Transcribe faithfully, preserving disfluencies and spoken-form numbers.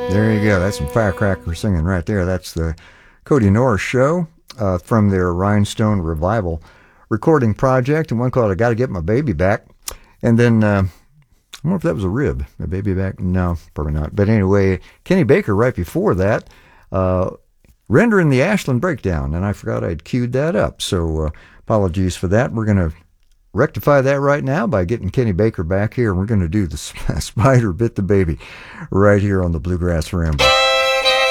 There you go. That's some firecracker singing right there. That's the Cody Norris Show uh, from their Rhinestone Revival recording project, and one called I Gotta Get My Baby Back. And then, uh, I wonder if that was a rib. My baby back? No, probably not. But anyway, Kenny Baker right before that, uh, rendering the Ashland Breakdown, and I forgot I'd queued that up. So uh, apologies for that. We're going to rectify that right now by getting Kenny Baker back here, and we're going to do the Spider Bit the Baby right here on the Bluegrass Ramble.